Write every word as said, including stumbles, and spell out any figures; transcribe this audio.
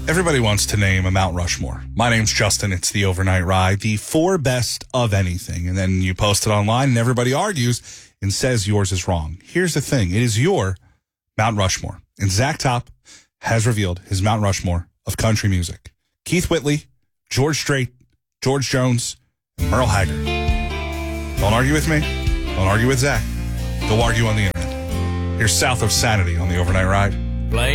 Everybody wants to name a Mount Rushmore. My name's Justin. It's the Overnight Ride, the four best of anything. And then you post it online and everybody argues and says yours is wrong. Here's the thing. It is your Mount Rushmore. And Zach Top has revealed his Mount Rushmore of country music. Keith Whitley, George Strait, George Jones, and Merle Haggard. Don't argue with me. Don't argue with Zach. Go argue on the internet. Here's South of Sanity on the Overnight Ride.